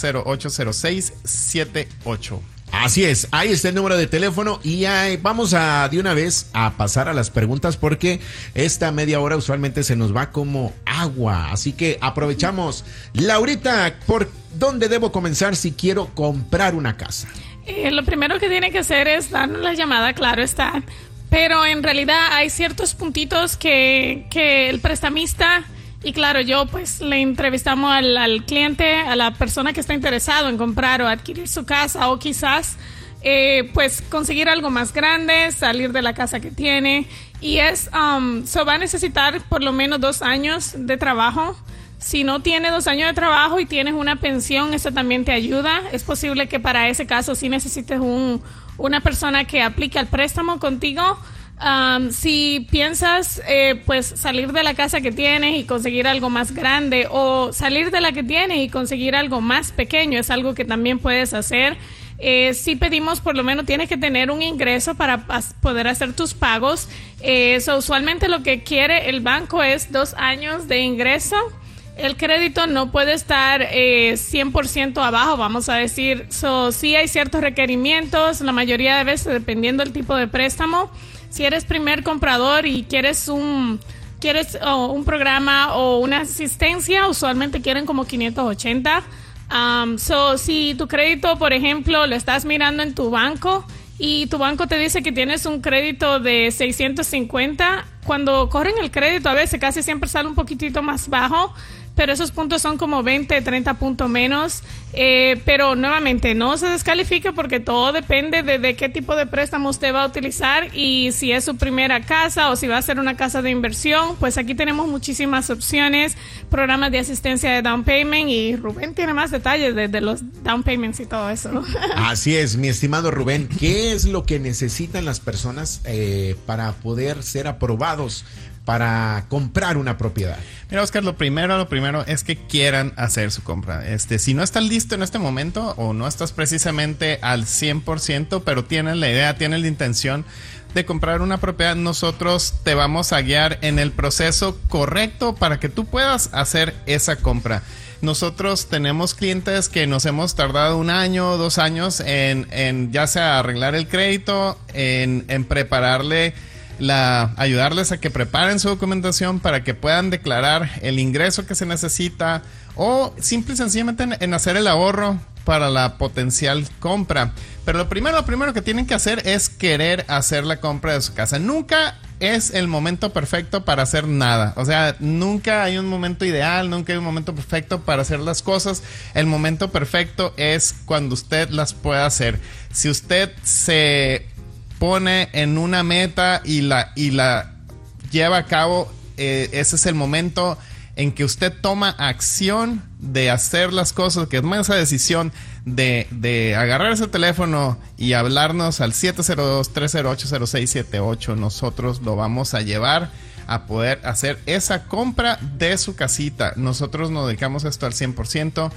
702-308-0678. Así es, ahí está el número de teléfono y vamos de una vez a pasar a las preguntas, porque esta media hora usualmente se nos va como agua, así que aprovechamos. Laurita, ¿por dónde debo comenzar si quiero comprar una casa? Lo primero que tiene que hacer es darnos la llamada, claro está, pero en realidad hay ciertos puntitos que el prestamista... Y claro, yo pues le entrevistamos al cliente, a la persona que está interesado en comprar o adquirir su casa, o quizás pues conseguir algo más grande, salir de la casa que tiene. Y va a necesitar por lo menos 2 años de trabajo. Si no tiene 2 años de trabajo y tienes una pensión, eso también te ayuda. Es posible que para ese caso sí necesites una persona que aplique al préstamo contigo. Si piensas pues salir de la casa que tienes y conseguir algo más grande, o salir de la que tienes y conseguir algo más pequeño, es algo que también puedes hacer. Si pedimos, por lo menos tienes que tener un ingreso para poder hacer tus pagos. Usualmente lo que quiere el banco es 2 años de ingreso. El crédito no puede estar 100% abajo, vamos a decir. Sí hay ciertos requerimientos, la mayoría de veces dependiendo del tipo de préstamo. Si eres primer comprador y quieres un programa o una asistencia, usualmente quieren como 580. Si tu crédito, por ejemplo, lo estás mirando en tu banco y tu banco te dice que tienes un crédito de 650, cuando corren el crédito a veces casi siempre sale un poquitito más bajo, pero esos puntos son como 20, 30 puntos menos. Pero nuevamente no se descalifica, porque todo depende de qué tipo de préstamo usted va a utilizar y si es su primera casa o si va a ser una casa de inversión. Pues aquí tenemos muchísimas opciones, programas de asistencia de down payment, y Rubén tiene más detalles de los down payments y todo eso. Así es, mi estimado Rubén. ¿Qué es lo que necesitan las personas para poder ser aprobados para comprar una propiedad? Mira, Oscar, lo primero es que quieran hacer su compra. Si no estás listo en este momento o no estás precisamente al 100%, pero tienes la idea, tienes la intención de comprar una propiedad, nosotros te vamos a guiar en el proceso correcto para que tú puedas hacer esa compra. Nosotros tenemos clientes que nos hemos tardado 1 año, 2 años en ya sea arreglar el crédito, en prepararle ayudarles a que preparen su documentación para que puedan declarar el ingreso que se necesita, o simple y sencillamente en hacer el ahorro para la potencial compra. Pero lo primero que tienen que hacer es querer hacer la compra de su casa. Nunca es el momento perfecto para hacer nada. O sea, nunca hay un momento ideal, nunca hay un momento perfecto para hacer las cosas. El momento perfecto es cuando usted las pueda hacer. Si usted se pone en una meta y la lleva a cabo, ese es el momento en que usted toma acción de hacer las cosas, que toma esa decisión de agarrar ese teléfono y hablarnos al 702-308-0678. Nosotros lo vamos a llevar a poder hacer esa compra de su casita. Nosotros nos dedicamos a esto al 100%.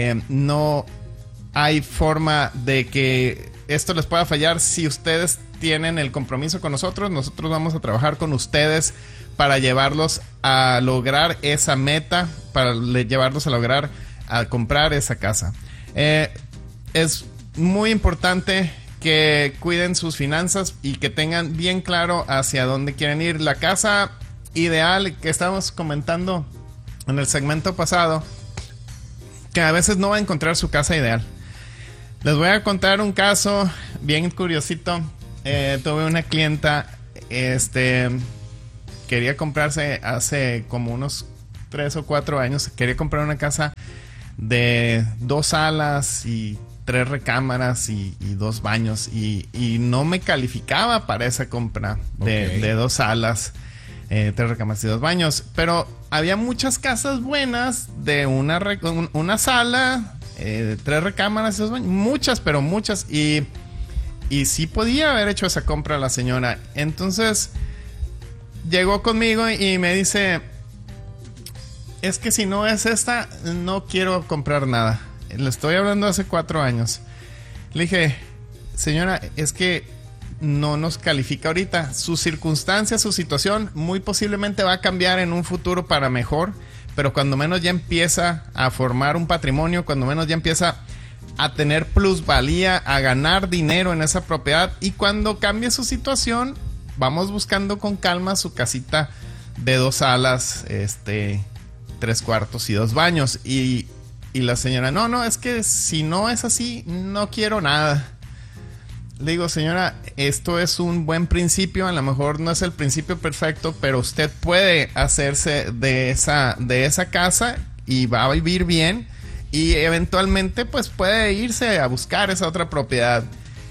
No hay forma de que esto les pueda fallar. Si ustedes tienen el compromiso con nosotros, nosotros vamos a trabajar con ustedes para llevarlos a lograr esa meta, para llevarlos a lograr a comprar esa casa. Es muy importante que cuiden sus finanzas y que tengan bien claro hacia dónde quieren ir. La casa ideal que estábamos comentando en el segmento pasado, que a veces no va a encontrar su casa ideal. Les voy a contar un caso bien curiosito. Tuve una clienta, quería comprarse hace como unos 3 o 4 años, quería comprar una casa de 2 salas y 3 recámaras y 2 baños y no me calificaba para esa compra de 2 salas, 3 recámaras y 2 baños, pero había muchas casas buenas de una sala, 3 recámaras y 2 baños, muchas, pero muchas, y sí podía haber hecho esa compra la señora. Entonces llegó conmigo y me dice, es que si no es esta, no quiero comprar nada. Le estoy hablando hace 4 años. Le dije, señora, es que no nos califica ahorita. Su circunstancia, su situación, muy posiblemente va a cambiar en un futuro para mejor, pero cuando menos ya empieza a formar un patrimonio, cuando menos ya empieza a tener plusvalía, a ganar dinero en esa propiedad, y cuando cambie su situación, vamos buscando con calma su casita de 2 salas, 3 cuartos y 2 baños. Y la señora, no, es que si no es así, no quiero nada. Le digo, señora, esto es un buen principio, a lo mejor no es el principio perfecto, pero usted puede hacerse de esa casa y va a vivir bien, y eventualmente pues puede irse a buscar esa otra propiedad.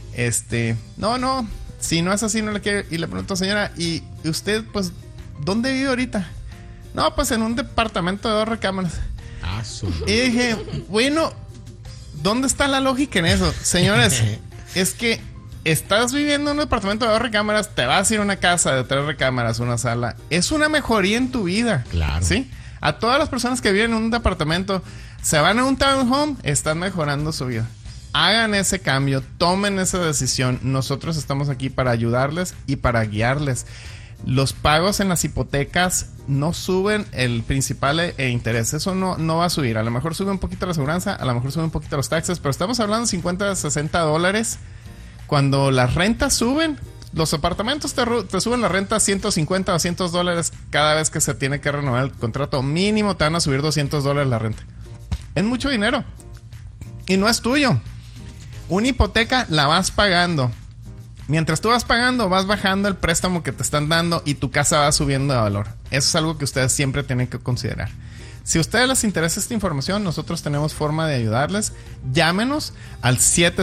No, si no es así, no le quiero. Y le pregunto, señora, ¿y usted pues dónde vive ahorita? No, pues en un departamento de 2 recámaras. Y dije, bueno, ¿dónde está la lógica en eso? Señores, es que estás viviendo en un departamento de 2 recámaras, te vas a ir a una casa de 3 recámaras, una sala. Es una mejoría en tu vida. Claro. ¿Sí? A todas las personas que viven en un departamento, se van a un townhome, están mejorando su vida. Hagan ese cambio, tomen esa decisión. Nosotros estamos aquí para ayudarles y para guiarles. Los pagos en las hipotecas no suben el principal e interés. Eso no va a subir. A lo mejor sube un poquito la aseguranza, a lo mejor sube un poquito los taxes, pero estamos hablando de $50 a $60. Cuando las rentas suben, los apartamentos te suben la renta $150 o $200 cada vez que se tiene que renovar el contrato. Mínimo te van a subir $200 la renta. Es mucho dinero y no es tuyo. Una hipoteca la vas pagando. Mientras tú vas pagando, vas bajando el préstamo que te están dando y tu casa va subiendo de valor. Eso es algo que ustedes siempre tienen que considerar. Si a ustedes les interesa esta información, nosotros tenemos forma de ayudarles. Llámenos al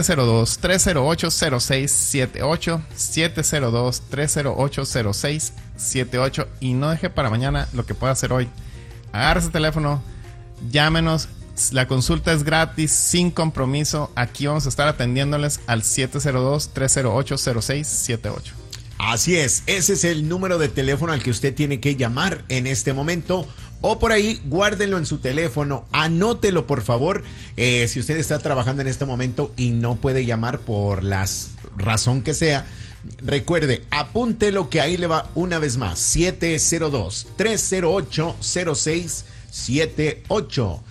702-308-0678, 702-308-0678, y no deje para mañana lo que pueda hacer hoy. Agarre ese teléfono, llámenos. La consulta es gratis, sin compromiso. Aquí vamos a estar atendiéndoles al 702-308-0678. Así es, ese es el número de teléfono al que usted tiene que llamar en este momento. O por ahí, guárdenlo en su teléfono, anótelo por favor. Si usted está trabajando en este momento y no puede llamar por la razón que sea, recuerde, apúntelo, que ahí le va una vez más. 702-308-0678.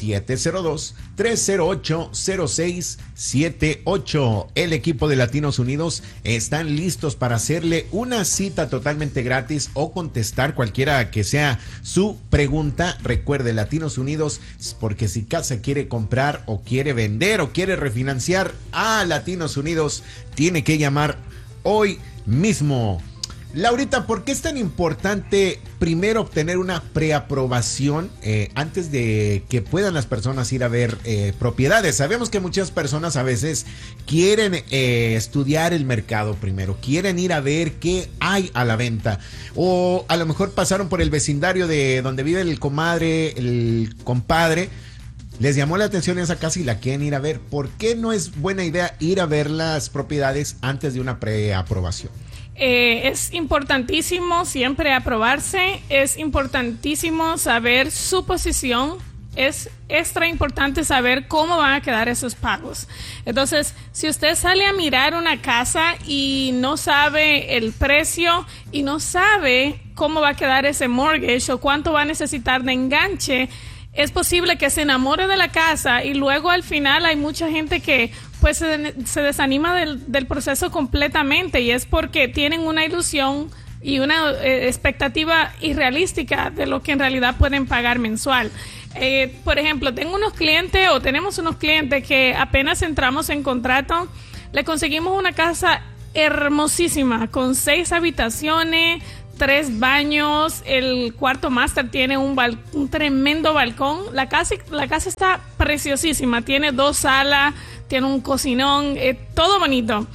702-308-0678. El equipo de Latinos Unidos están listos para hacerle una cita totalmente gratis o contestar cualquiera que sea su pregunta. Recuerde, Latinos Unidos, porque si casa quiere comprar o quiere vender o quiere refinanciar, a Latinos Unidos tiene que llamar hoy mismo. Laurita, ¿por qué es tan importante primero obtener una preaprobación antes de que puedan las personas ir a ver propiedades? Sabemos que muchas personas a veces quieren estudiar el mercado primero, quieren ir a ver qué hay a la venta, o a lo mejor pasaron por el vecindario de donde vive el comadre, el compadre, les llamó la atención esa casa y la quieren ir a ver. ¿Por qué no es buena idea ir a ver las propiedades antes de una preaprobación? Es importantísimo siempre aprobarse, es importantísimo saber su posición, es extra importante saber cómo van a quedar esos pagos. Entonces, si usted sale a mirar una casa y no sabe el precio y no sabe cómo va a quedar ese mortgage o cuánto va a necesitar de enganche, es posible que se enamore de la casa y luego al final hay mucha gente que pues se desanima del proceso completamente, y es porque tienen una ilusión y una expectativa irrealística de lo que en realidad pueden pagar mensual. Por ejemplo, tenemos unos clientes que apenas entramos en contrato, le conseguimos una casa hermosísima con 6 habitaciones, 3 baños, el cuarto máster tiene un tremendo balcón. La casa está preciosísima, tiene 2 salas, tiene un cocinón, todo bonito.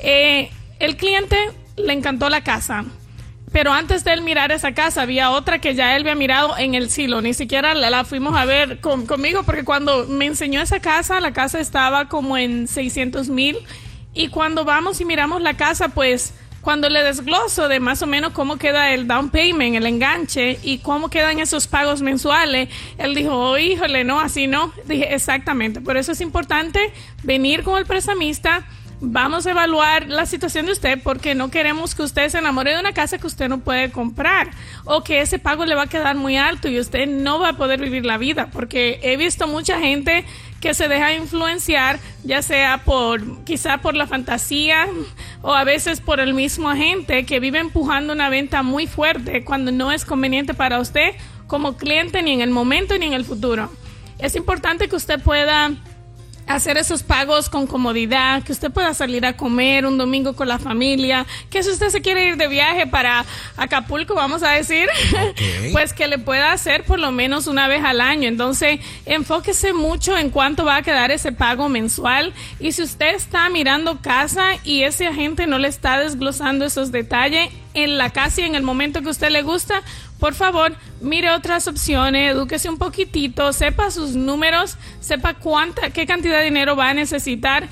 El cliente le encantó la casa, pero antes de él mirar esa casa había otra que ya él había mirado en el Silo. Ni siquiera la fuimos a ver conmigo, porque cuando me enseñó esa casa, la casa estaba como en 600,000, y cuando vamos y miramos la casa, pues cuando le desgloso de más o menos cómo queda el down payment, el enganche, y cómo quedan esos pagos mensuales, él dijo, oh, híjole, no, así no. Dije, exactamente, por eso es importante venir con el prestamista. Vamos a evaluar la situación de usted, porque no queremos que usted se enamore de una casa que usted no puede comprar, o que ese pago le va a quedar muy alto y usted no va a poder vivir la vida, porque he visto mucha gente que se deja influenciar, ya sea quizá por la fantasía, o a veces por el mismo agente que vive empujando una venta muy fuerte cuando no es conveniente para usted como cliente, ni en el momento ni en el futuro. Es importante que usted pueda hacer esos pagos con comodidad, que usted pueda salir a comer un domingo con la familia, que si usted se quiere ir de viaje para Acapulco, vamos a decir, pues que le pueda hacer por lo menos una vez al año. Entonces, enfóquese mucho en cuánto va a quedar ese pago mensual, y si usted está mirando casa y ese agente no le está desglosando esos detalles en la casa y en el momento que a usted le gusta, por favor, mire otras opciones, edúquese un poquitito, sepa sus números, sepa qué cantidad de dinero va a necesitar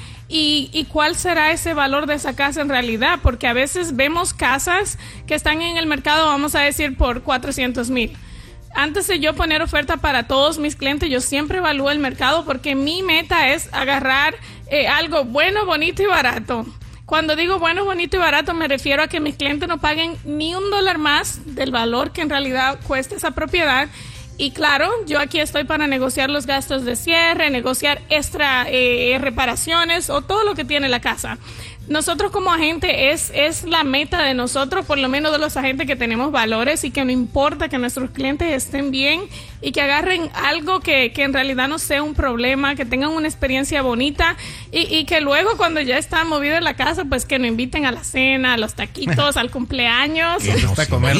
y cuál será ese valor de esa casa en realidad, porque a veces vemos casas que están en el mercado, vamos a decir, por 400,000. Antes de yo poner oferta para todos mis clientes, yo siempre evalúo el mercado, porque mi meta es agarrar algo bueno, bonito y barato. Cuando digo bueno, bonito y barato, me refiero a que mis clientes no paguen ni $1 más del valor que en realidad cuesta esa propiedad. Y claro, yo aquí estoy para negociar los gastos de cierre, negociar extra reparaciones o todo lo que tiene la casa. Nosotros como agente es la meta de nosotros, por lo menos de los agentes que tenemos valores, y que no importa que nuestros clientes estén bien y que agarren algo que en realidad no sea un problema, que tengan una experiencia bonita y que luego cuando ya están movidos en la casa, pues que nos inviten a la cena, a los taquitos, al cumpleaños. Nos gusta comer.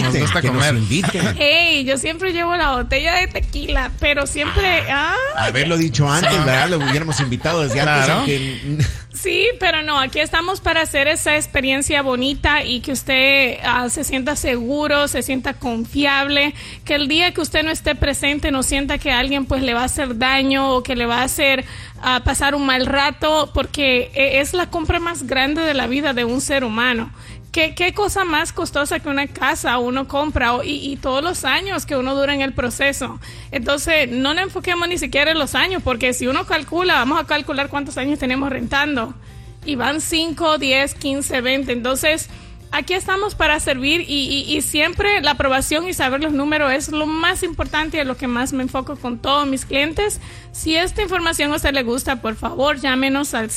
Hey, yo siempre llevo la botella de tequila, pero siempre... Haberlo dicho antes, ¿verdad? Lo hubiéramos invitado desde antes. Aunque... Sí, pero no, aquí estamos para hacer esa experiencia bonita y que usted se sienta seguro, se sienta confiable, que el día que usted no esté presente no sienta que alguien pues le va a hacer daño o que le va a hacer pasar un mal rato, porque es la compra más grande de la vida de un ser humano. ¿Qué cosa más costosa que una casa uno compra y todos los años que uno dura en el proceso? Entonces, no nos enfoquemos ni siquiera en los años, porque si uno calcula, vamos a calcular cuántos años tenemos rentando. Y van 5, 10, 15, 20. Entonces, aquí estamos para servir y siempre la aprobación y saber los números es lo más importante y es lo que más me enfoco con todos mis clientes. Si esta información a usted le gusta, por favor, llámenos al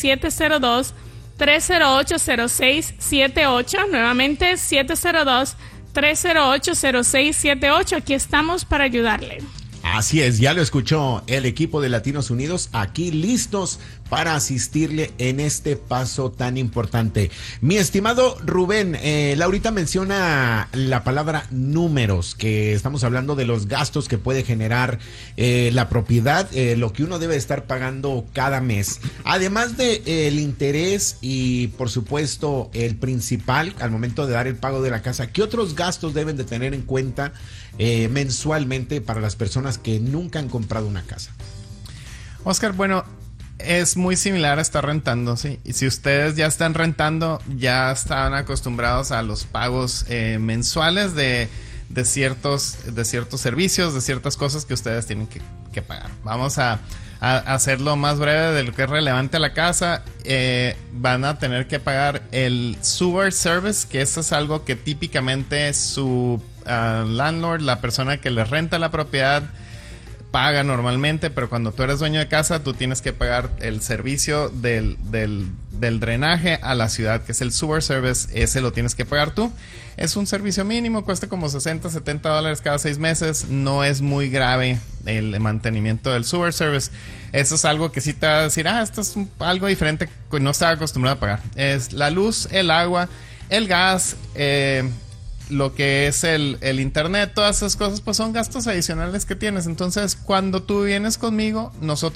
702-308-0678. Nuevamente, 702-308-0678. Aquí estamos para ayudarle. Así es, ya lo escuchó el equipo de Latinos Unidos, aquí listos para asistirle en este paso tan importante. Mi estimado Rubén, Laurita menciona la palabra números, que estamos hablando de los gastos que puede generar la propiedad, lo que uno debe estar pagando cada mes. Además de el interés y por supuesto el principal al momento de dar el pago de la casa, ¿qué otros gastos deben de tener en cuenta mensualmente para las personas que nunca han comprado una casa? Oscar, bueno, es muy similar a estar rentando, ¿sí? Y si ustedes ya están rentando, ya están acostumbrados a los pagos mensuales de ciertos servicios, de ciertas cosas que ustedes tienen que pagar. Vamos a hacerlo más breve de lo que es relevante a la casa. Van a tener que pagar el sewer service, que eso es algo que típicamente su landlord, la persona que les renta la propiedad, paga normalmente, pero cuando tú eres dueño de casa, tú tienes que pagar el servicio del drenaje a la ciudad, que es el sewer service. Ese lo tienes que pagar tú. Es un servicio mínimo, cuesta como $60-70 cada 6 meses. No es muy grave el mantenimiento del sewer service. Eso es algo que sí te va a decir, esto es algo diferente que no estaba acostumbrado a pagar. Es la luz, el agua, el gas, lo que es el internet, todas esas cosas, pues son gastos adicionales que tienes. Entonces, cuando tú vienes conmigo, nosotros